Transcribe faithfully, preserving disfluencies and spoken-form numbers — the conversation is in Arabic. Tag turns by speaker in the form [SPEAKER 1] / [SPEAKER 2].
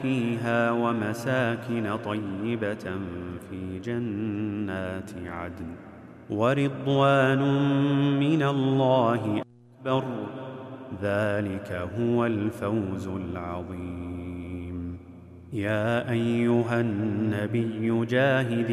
[SPEAKER 1] فيها ومساكن طيبة في جنات عدن ورضوان من الله أكبر، ذلك هو الفوز العظيم. يا أيها النبي جاهد